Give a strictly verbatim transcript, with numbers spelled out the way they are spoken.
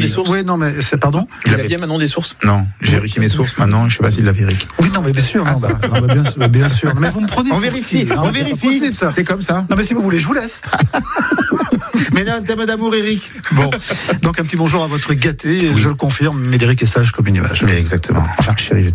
des sources. Oui, non, mais c'est pardon. Il, il avait... a bien Manon des sources. Non, j'ai vérifié mes sources maintenant. Je sais pas s'il l'avait Eric. Oui, non, mais bien sûr, ah, non, bah, non, bah, bien, sûr bien sûr. Mais vous me prenez. On vérifie. Non, on vérifie. C'est, possible, ça. C'est comme ça. Non, mais si vous voulez, je vous laisse. Mais non, thème d'amour, Eric. Bon, donc un petit bonjour à votre gâté. Oui. Je le confirme, Médéric est sage comme une image. Mais exactement. Enfin, chérie, je t'aime.